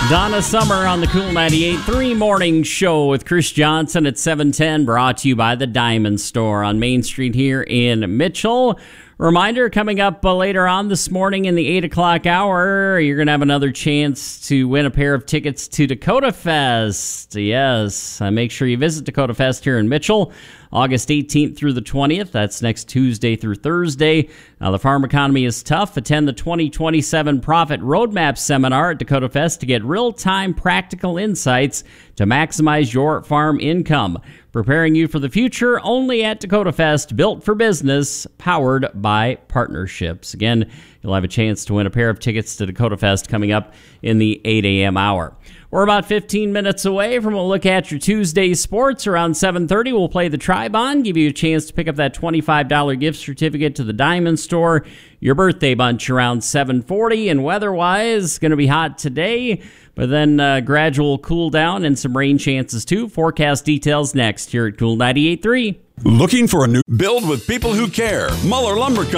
Donna Summer on the Cool 98.3 Morning Show with Chris Johnson at 7:10, brought to you by the Diamond Store on Main Street here in Mitchell. Reminder, coming up later on this morning in the 8 o'clock hour, you're going to have another chance to win a pair of tickets to Dakota Fest. Yes, make sure you visit Dakota Fest here in Mitchell, August 18th through the 20th. That's next Tuesday through Thursday. Now, the farm economy is tough. Attend the 2027 Profit Roadmap Seminar at Dakota Fest to get real-time practical insights to maximize your farm income. Preparing you for the future only at Dakota Fest, built for business, powered by partnerships. Again, you'll have a chance to win a pair of tickets to Dakota Fest coming up in the 8 a.m. hour. We're about 15 minutes away from a look at your Tuesday sports. Around 7:30, we'll play the Tri-Bond, give you a chance to pick up that $25 gift certificate to the Diamond Store. Your birthday bunch around 7:40, and weather-wise, going to be hot today, but then gradual cool down and some rain chances too. Forecast details next here at Cool 98.3. Looking for a new build with people who care? Muller Lumber Company.